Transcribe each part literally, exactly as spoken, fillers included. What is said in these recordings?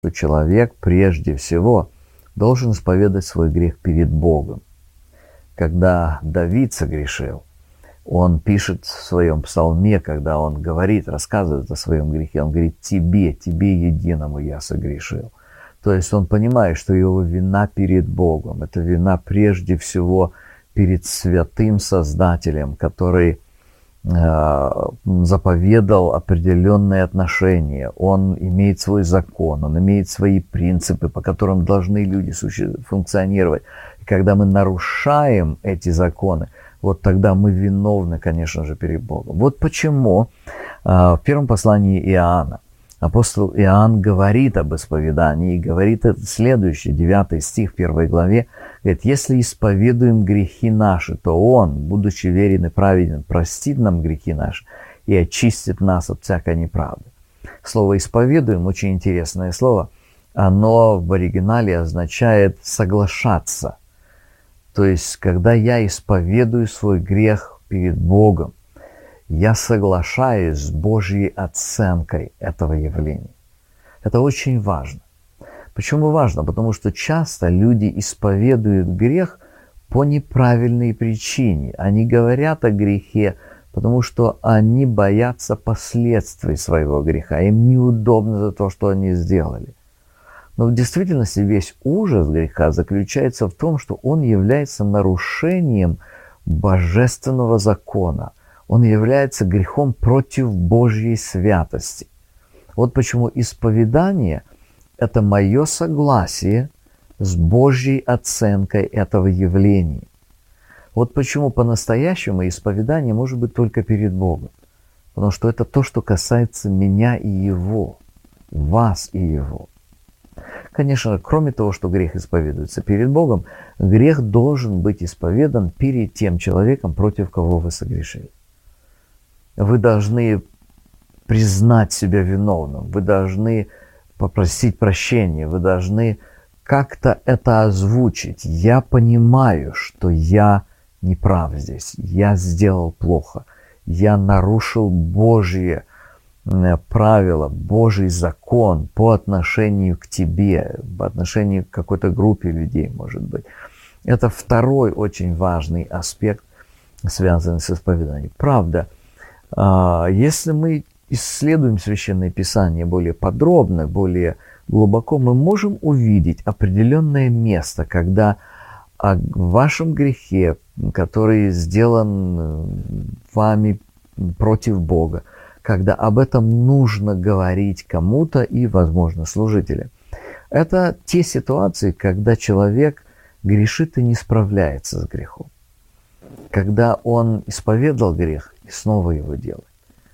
что человек прежде всего должен исповедать свой грех перед Богом. Когда Давид согрешил, он пишет в своем псалме, когда он говорит, рассказывает о своем грехе, он говорит: «Тебе, тебе единому я согрешил». То есть он понимает, что его вина перед Богом, это вина прежде всего перед святым Создателем, который э, заповедал определенные отношения. Он имеет свой закон, он имеет свои принципы, по которым должны люди функционировать. И когда мы нарушаем эти законы, вот тогда мы виновны, конечно же, перед Богом. Вот почему э, в первом послании Иоанна апостол Иоанн говорит об исповедании, и говорит это следующее, девятый стих в первой главе, говорит: «Если исповедуем грехи наши, то Он, будучи верен и праведен, простит нам грехи наши и очистит нас от всякой неправды». Слово «исповедуем» очень интересное слово. Оно в оригинале означает «соглашаться». То есть, когда я исповедую свой грех перед Богом, я соглашаюсь с Божьей оценкой этого явления. Это очень важно. Почему важно? Потому что часто люди исповедуют грех по неправильной причине. Они говорят о грехе, потому что они боятся последствий своего греха. Им неудобно за то, что они сделали. Но в действительности весь ужас греха заключается в том, что он является нарушением божественного закона. Он является грехом против Божьей святости. Вот почему исповедание – это мое согласие с Божьей оценкой этого явления. Вот почему по-настоящему исповедание может быть только перед Богом. Потому что это то, что касается меня и Его, вас и Его. Конечно, кроме того, что грех исповедуется перед Богом, грех должен быть исповедан перед тем человеком, против кого вы согрешили. Вы должны признать себя виновным, вы должны попросить прощения, вы должны как-то это озвучить. Я понимаю, что я не прав здесь, я сделал плохо, я нарушил Божье правила, Божий закон по отношению к тебе, по отношению к какой-то группе людей, может быть. Это второй очень важный аспект, связанный с исповеданием. Правда, если мы исследуем Священное Писание более подробно, более глубоко, мы можем увидеть определенное место, когда о вашем грехе, который сделан вами против Бога, когда об этом нужно говорить кому-то и, возможно, служителям. Это те ситуации, когда человек грешит и не справляется с грехом. Когда он исповедал грех и снова его делает.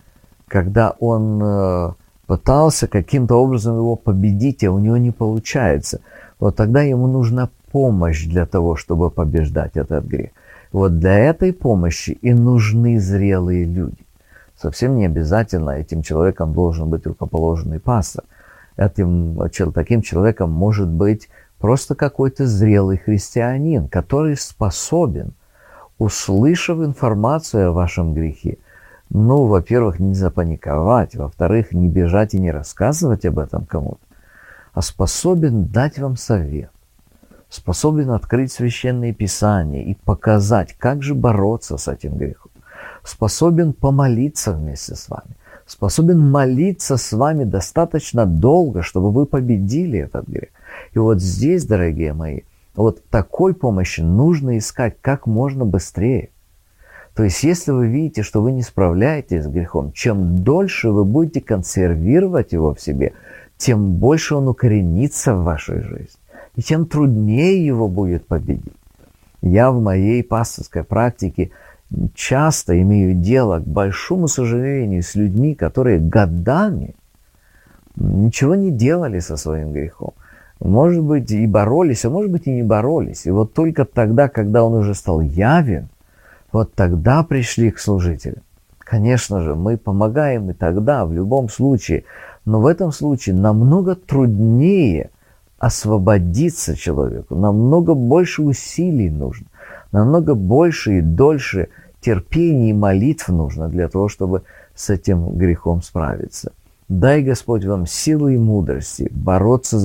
Когда он э, пытался каким-то образом его победить, а у него не получается. Вот тогда ему нужна помощь для того, чтобы побеждать этот грех. Вот для этой помощи и нужны зрелые люди. Совсем не обязательно этим человеком должен быть рукоположенный пастор. Этим, таким человеком может быть просто какой-то зрелый христианин, который способен, услышав информацию о вашем грехе, ну, во-первых, не запаниковать, во-вторых, не бежать и не рассказывать об этом кому-то, а способен дать вам совет, способен открыть Священное Писание и показать, как же бороться с этим грехом, способен помолиться вместе с вами, способен молиться с вами достаточно долго, чтобы вы победили этот грех. И вот здесь, дорогие мои, вот такой помощи нужно искать как можно быстрее. То есть, если вы видите, что вы не справляетесь с грехом, чем дольше вы будете консервировать его в себе, тем больше он укоренится в вашей жизни, и тем труднее его будет победить. Я в моей пасторской практике часто имею дело, к большому сожалению, с людьми, которые годами ничего не делали со своим грехом. Может быть, и боролись, а может быть, и не боролись. И вот только тогда, когда он уже стал явен, вот тогда пришли к служителям. Конечно же, мы помогаем и тогда, в любом случае. Но в этом случае намного труднее освободиться человеку. Намного больше усилий нужно. Намного больше и дольше терпения и молитв нужно для того, чтобы с этим грехом справиться. Дай Господь вам силы и мудрости бороться